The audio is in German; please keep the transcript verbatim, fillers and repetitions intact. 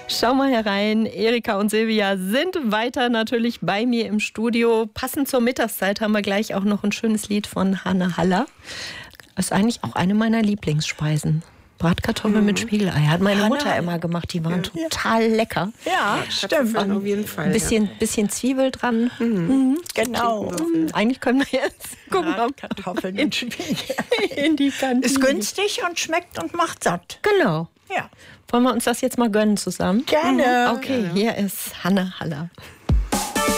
Schau mal herein, Erika und Silvia sind weiter natürlich bei mir im Studio. Passend zur Mittagszeit haben wir gleich auch noch ein schönes Lied von Hanne Haller. Das ist eigentlich auch eine meiner Lieblingsspeisen. Bratkartoffeln mhm. mit Spiegelei. Hat meine Hanne Mutter Haller. immer gemacht. Die waren ja. total lecker. Ja, stimmt. Auf jeden Fall. Ein bisschen, ja. bisschen Zwiebel dran. Mhm. Mhm. Genau. Mhm. Eigentlich können wir jetzt gucken, ob Kartoffeln mit Spiegelei. in die Kantine. Ist günstig und schmeckt und macht satt. Genau. Ja. Wollen wir uns das jetzt mal gönnen zusammen? Gerne. Okay, hier ist Hanne Haller.